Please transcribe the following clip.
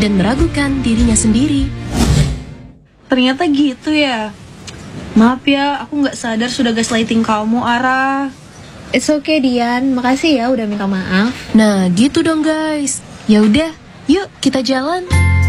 dan meragukan dirinya sendiri. Ternyata gitu ya. Maaf ya, aku nggak sadar sudah gaslighting kamu, Ara. It's okay Dian, makasih ya udah minta maaf. Nah, gitu dong guys. Ya udah, yuk kita jalan.